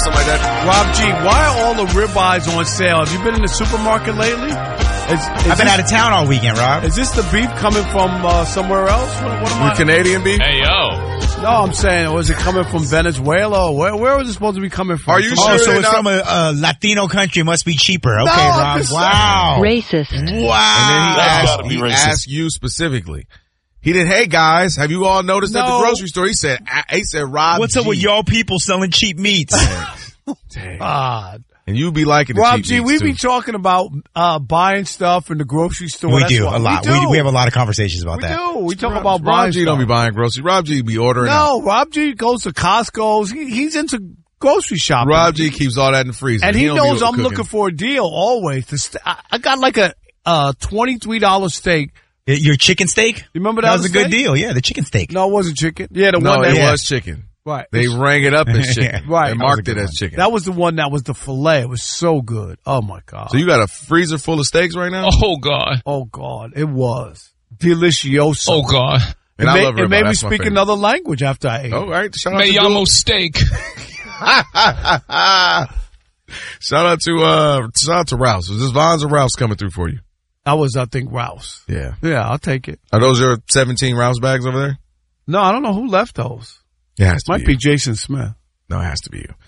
something like that. Rob G, why are all the ribeyes on sale? Have you been in the supermarket lately? I've been out of town all weekend, Rob. Is this the beef coming from somewhere else? What am I? Canadian beef? Hey, yo. No, I'm saying, was it coming from Venezuela? Where was it supposed to be coming from? Are you Oh, sure so they're it's not- from a Latino country. It must be cheaper. Okay, No, I'm Rob. just Wow. Racist. Wow. That's gotta be He racist. asked you specifically. He did, hey guys, have you all noticed at the No. grocery store? He said, Rob What's up G. with y'all people selling cheap meats? God. And you be liking the Rob cheap G, meats, we too. be talking about buying stuff in the grocery store. We That's do what a lot. We, do. We have a lot of conversations about We that. do. We talk Rob, about Rob buying G stuff. don't be buying groceries. Rob G be ordering out. No, Rob G goes to Costco's. He's into grocery shopping. Rob G keeps all that in the freezer. And he don't be knows I'm cooking. looking for a deal always. I got like a $23 steak. Your chicken steak? You remember That that was a steak? good deal. Yeah, the chicken steak. No, it wasn't chicken. Yeah, the No, one that it was chicken. right. They rang it up as chicken. Right. They That marked was a it good as one. chicken. That was the one that was the filet. It was so good. Oh my God. So you got a freezer full of steaks right now? Oh, God. Oh God, it was delicioso. Oh, God. And I love It made ribeye. me That's my speak favorite. another language after I ate. All right. Shout out Me to llamo steak. Shout out to Rouse. Was this Vons or Rouse coming through for you? I was, I think, Rouse. Yeah. Yeah, I'll take it. Are those your 17 Rouse bags over there? No, I don't know who left those. It has to Might be be Jason Smith. No, it has to be you.